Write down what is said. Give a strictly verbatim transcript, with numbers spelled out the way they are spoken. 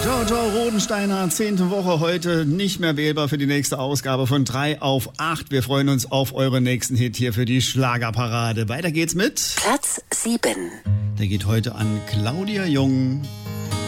Giorgio Rodensteiner, zehnte Woche heute, nicht mehr wählbar für die nächste Ausgabe von drei auf acht. Wir freuen uns auf euren nächsten Hit hier für die Schlagerparade. Weiter geht's mit Platz sieben. Der geht heute an Claudia Jung.